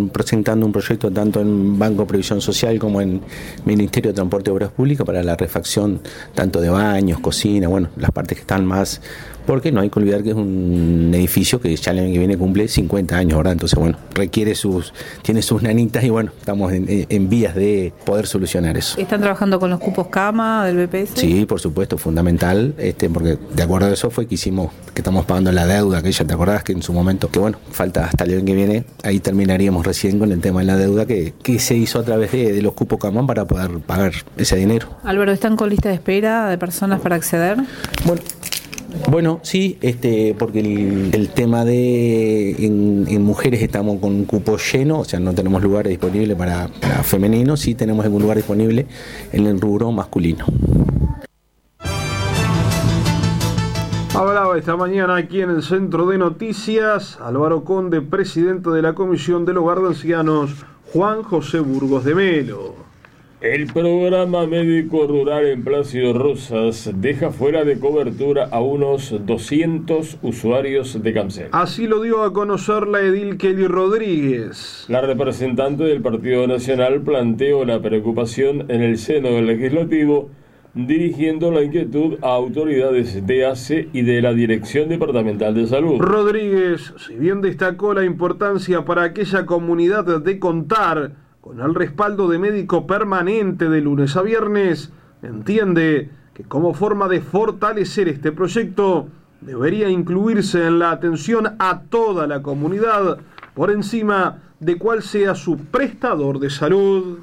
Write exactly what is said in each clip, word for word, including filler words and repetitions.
presentando un proyecto tanto en Banco Previsión Social como en Ministerio de Transporte y Obras Públicas para la refacción tanto de baños, cocina, bueno, las partes que están más, porque no hay que olvidar que es un edificio que ya el año que viene cumple cincuenta años, ¿verdad? Entonces, bueno, requiere sus, tiene sus nanitas y bueno, estamos en, en vías de poder solucionar eso. ¿Están trabajando con los cupos cama del B P S? Sí, por supuesto, fundamental, este, porque de acuerdo a eso fue que hicimos, que estamos pagando la deuda, que ya te acordás que en su momento, que bueno, falta hasta el año que viene, ahí terminaríamos recién con el tema de la deuda que, que se hizo a través de, de los cupos cama para poder pagar ese dinero. Álvaro, ¿están con lista de espera de personas para acceder? Bueno, Bueno, sí, este, porque el, el tema de en, en mujeres estamos con un cupo lleno, o sea, no tenemos lugares disponibles para, para femeninos, sí tenemos algún lugar disponible en el rubro masculino. Hablaba esta mañana aquí en el Centro de Noticias Álvaro Conde, presidente de la Comisión del Hogar de Ancianos, Juan José Burgos de Melo. El programa médico rural en Plácido Rosas deja fuera de cobertura a unos doscientos usuarios de Camcel. Así lo dio a conocer la edil Kelly Rodríguez. La representante del Partido Nacional planteó la preocupación en el seno del Legislativo, dirigiendo la inquietud a autoridades de A C E y de la Dirección Departamental de Salud. Rodríguez, si bien destacó la importancia para aquella comunidad de contar con el respaldo de médico permanente de lunes a viernes, entiende que como forma de fortalecer este proyecto debería incluirse en la atención a toda la comunidad por encima de cuál sea su prestador de salud.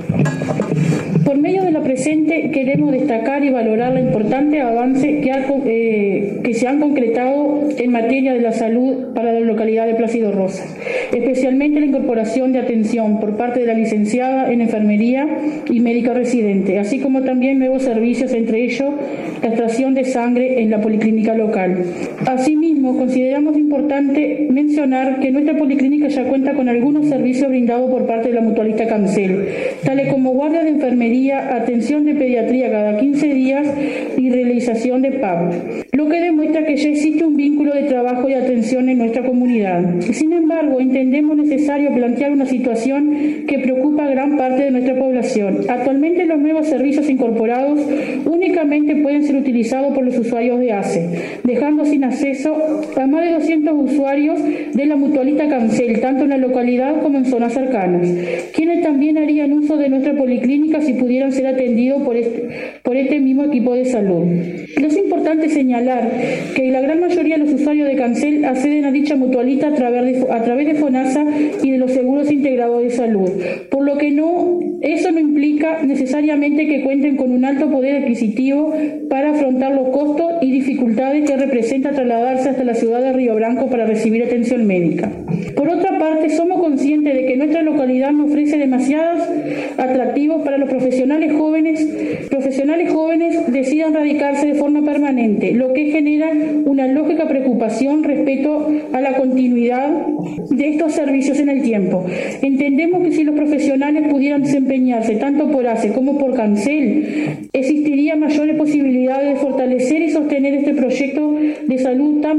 Por medio de lo presente queremos destacar y valorar los importantes avances que, ha, eh, que se han concretado en materia de la salud para la localidad de Plácido Rosas, especialmente la incorporación de atención por parte de la licenciada en enfermería y médica residente, así como también nuevos servicios, entre ellos la extracción de sangre en la policlínica local. Asimismo, consideramos importante mencionar que nuestra policlínica ya cuenta con algunos servicios brindados por parte de la mutualista Camcel, tales como guardia de enfermería, atención de pediatría cada quince días y realización de P A P, lo que demuestra que ya existe un vínculo de trabajo y atención en nuestra comunidad. Sin embargo, entendemos necesario plantear una situación que preocupa a gran parte de nuestra población. Actualmente los nuevos servicios incorporados únicamente pueden ser utilizados por los usuarios de A C E, dejando sin acceso a más de doscientos usuarios de la mutualista Camcel, tanto en la localidad como en zonas cercanas, quienes también harían uso de nuestra policlínica si pudieran ser atendidos por este, por este mismo equipo de salud. Es importante señalar que la gran mayoría de los usuarios de Camcel acceden a dicha mutualista a través de, a través de FONASA y de los seguros integrados de salud, por lo que no, eso no implica necesariamente que cuenten con un alto poder adquisitivo para afrontar los costos y dificultades que representa trasladarse hasta la ciudad de Río Branco para recibir atención médica. Por otra parte, somos conscientes de que nuestra localidad no ofrece demasiados atractivos para los profesionales jóvenes, profesionales jóvenes decidan radicarse de forma permanente, lo que genera una lógica preocupación respecto a la continuidad de estos servicios en el tiempo. Entendemos que si los profesionales pudieran desempeñarse tanto por A C E como por Camcel, existiría mayores posibilidades de fortalecer y sostener este proyecto de salud tan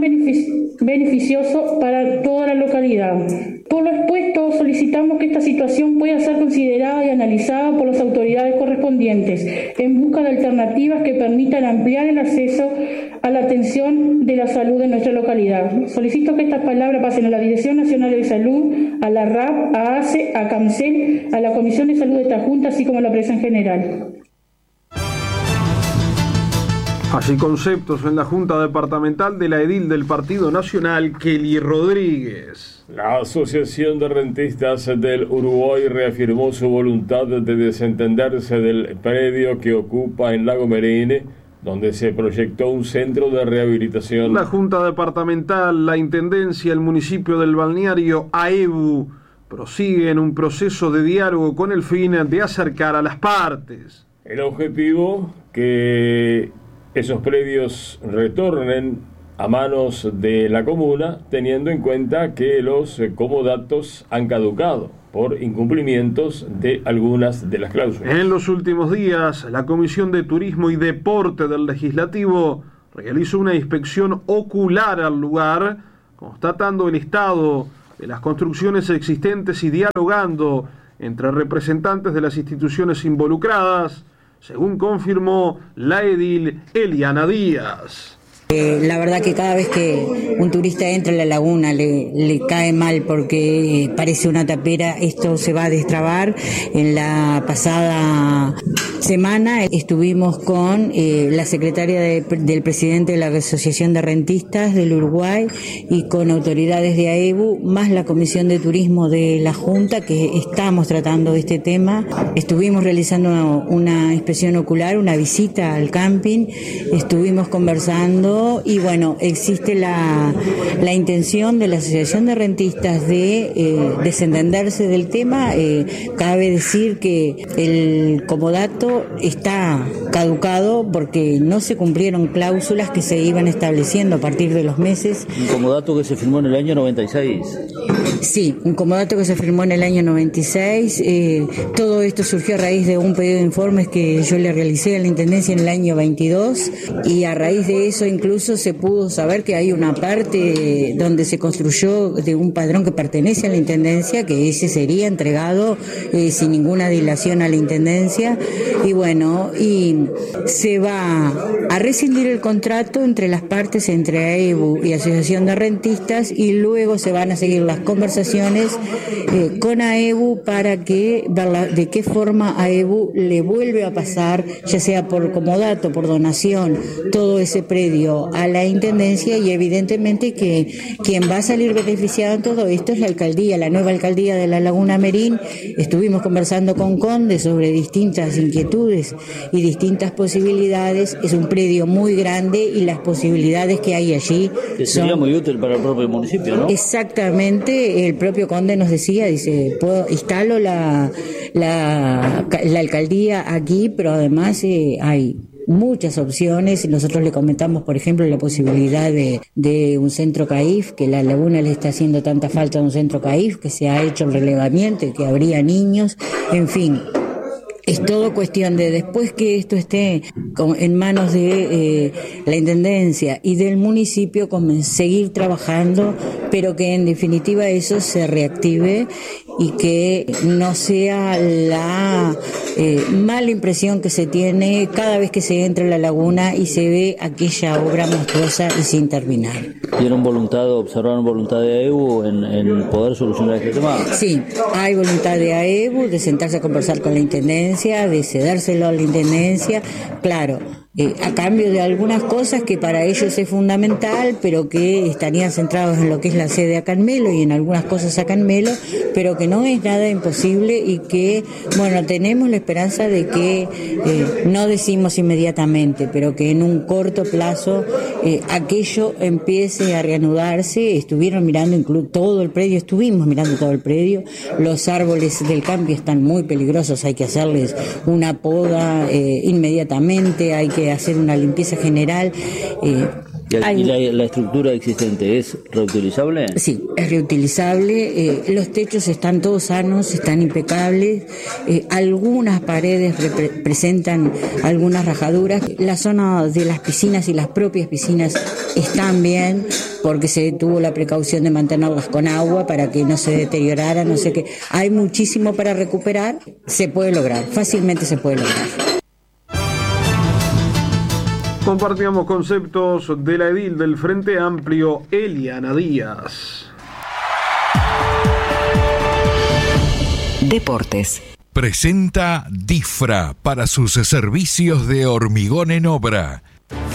beneficioso para toda la localidad. Por lo expuesto, solicitamos que esta situación pueda ser considerada y analizada por las autoridades correspondientes en busca de alternativas que permitan ampliar el acceso a la atención de la salud en nuestra localidad. Solicito que estas palabras pasen a la Dirección Nacional de Salud, a la R A P, a A C E, a Camcel, a la Comisión de Salud de esta Junta, así como a la prensa en general. Así conceptos en la Junta Departamental de la edil del Partido Nacional, Kelly Rodríguez. La Asociación de Rentistas del Uruguay reafirmó su voluntad de desentenderse del predio que ocupa en Lago Merene, donde se proyectó un centro de rehabilitación. La Junta Departamental, la Intendencia, el municipio del balneario AEBU prosiguen un proceso de diálogo con el fin de acercar a las partes. El objetivo, que esos predios retornen a manos de la comuna, teniendo en cuenta que los comodatos han caducado por incumplimientos de algunas de las cláusulas. En los últimos días, la Comisión de Turismo y Deporte del Legislativo realizó una inspección ocular al lugar, constatando el estado de las construcciones existentes y dialogando entre representantes de las instituciones involucradas, según confirmó la edil Eliana Díaz. Eh, la verdad que cada vez que un turista entra a la laguna le, le cae mal porque eh, parece una tapera. Esto se va a destrabar. En la pasada semana estuvimos con eh, la secretaria de, del presidente de la Asociación de Rentistas del Uruguay y con autoridades de AEBU, más la Comisión de Turismo de la Junta, que estamos tratando este tema. Estuvimos realizando una inspección ocular, una visita al camping, estuvimos conversando. Y bueno, existe la, la intención de la Asociación de Rentistas de eh, desentenderse del tema. Eh, cabe decir que el comodato está caducado porque no se cumplieron cláusulas que se iban estableciendo a partir de los meses. Un comodato que se firmó en el año noventa y seis. Sí, un comodato que se firmó en el año noventa y seis. Eh, todo esto surgió a raíz de un pedido de informes que yo le realicé a la Intendencia en el año veintidós, y a raíz de eso incluso se pudo saber que hay una parte donde se construyó de un padrón que pertenece a la Intendencia, que ese sería entregado eh, sin ninguna dilación a la Intendencia, y bueno, y se va a rescindir el contrato entre las partes, entre AEBU y Asociación de Rentistas, y luego se van a seguir las conversaciones eh, con AEBU para que ver la, de qué forma AEBU le vuelve a pasar, ya sea por comodato, por donación, todo ese predio a la Intendencia, y evidentemente que quien va a salir beneficiado en todo esto es la alcaldía, la nueva alcaldía de la Laguna Merín. Estuvimos conversando con Conde sobre distintas inquietudes y distintas posibilidades. Es un predio muy grande y las posibilidades que hay allí que sería son... muy útil para el propio municipio, ¿no? Exactamente, el propio Conde nos decía, dice, puedo instalo la, la, la alcaldía aquí, pero además eh, hay muchas opciones. Nosotros le comentamos, por ejemplo, la posibilidad de, de un centro C A I F, que la laguna le está haciendo tanta falta de un centro C A I F, que se ha hecho el relevamiento y que habría niños, en fin. Es todo cuestión de, después que esto esté en manos de eh, la Intendencia y del municipio, seguir trabajando, pero que en definitiva eso se reactive y que no sea la eh, mala impresión que se tiene cada vez que se entra a la laguna y se ve aquella obra monstruosa y sin terminar. ¿Tienen voluntad, observaron voluntad de AEBU en, en poder solucionar este tema? Sí, hay voluntad de AEBU de sentarse a conversar con la Intendencia, de cedérselo a la Intendencia, claro, eh, a cambio de algunas cosas que para ellos es fundamental, pero que estarían centrados en lo que es la sede acá en Melo y en algunas cosas acá en Melo, pero que no es nada imposible y que, bueno, tenemos la esperanza de que, eh, no decimos inmediatamente, pero que en un corto plazo eh, aquello empiece a reanudarse. Estuvieron mirando incluso todo el predio, estuvimos mirando todo el predio, los árboles del cambio están muy peligrosos, hay que hacerles una poda eh, inmediatamente, hay que hacer una limpieza general. Eh, ¿Y la, la estructura existente es reutilizable? Sí, es reutilizable. Eh, los techos están todos sanos, están impecables. Eh, algunas paredes repre- presentan algunas rajaduras. La zona de las piscinas y las propias piscinas están bien, porque se tuvo la precaución de mantenerlas con agua para que no se deterioraran. No sé qué. Hay muchísimo para recuperar. Se puede lograr, fácilmente se puede lograr. Compartíamos conceptos de la edil del Frente Amplio, Eliana Díaz. Deportes. Presenta Difra para sus servicios de hormigón en obra.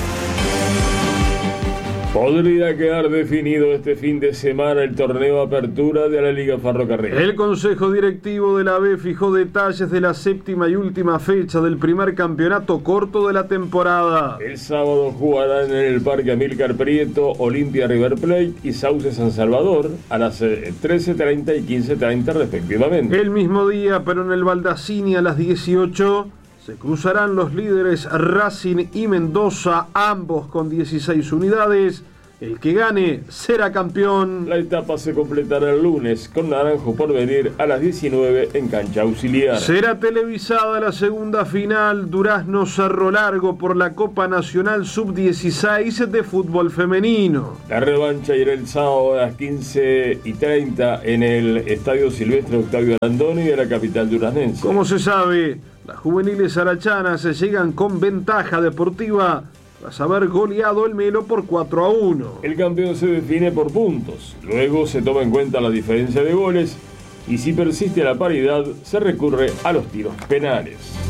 Podría quedar definido este fin de semana el torneo Apertura de la Liga Ferrocarril. El Consejo Directivo de la A B fijó detalles de la séptima y última fecha del primer campeonato corto de la temporada. El sábado jugarán en el Parque Amílcar Prieto, Olimpia River Plate y Sauce San Salvador a las trece treinta y quince treinta respectivamente. El mismo día, pero en el Baldassini a las dieciocho, se cruzarán los líderes Racing y Mendoza, ambos con dieciséis unidades, El que gane será campeón. La etapa se completará el lunes con Naranjo por venir a las diecinueve en cancha auxiliar. Será televisada la segunda final Durazno Cerro Largo por la Copa Nacional sub dieciséis de fútbol femenino. La revancha irá el sábado a las quince y treinta en el Estadio Silvestre Octavio Arandoni de la capital duraznense. Como se sabe, las juveniles arachanas se llegan con ventaja deportiva tras haber goleado el Melo por cuatro a uno. El campeón se define por puntos, luego se toma en cuenta la diferencia de goles y si persiste la paridad se recurre a los tiros penales.